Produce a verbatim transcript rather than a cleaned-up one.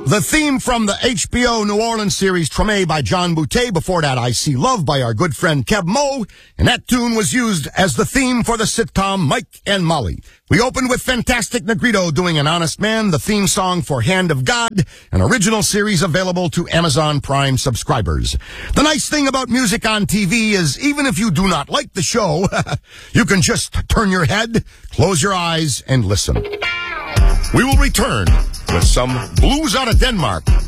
The theme from the H B O New Orleans series Treme by John Boutte. Before that, I See Love by our good friend Keb Mo. And that tune was used as the theme for the sitcom Mike and Molly. We opened with Fantastic Negrito doing An Honest Man, the theme song for Hand of God, an original series available to Amazon Prime subscribers. The nice thing about music on T V is even if you do not like the show, you can just turn your head, close your eyes, and listen. We will return with some blues out of Denmark.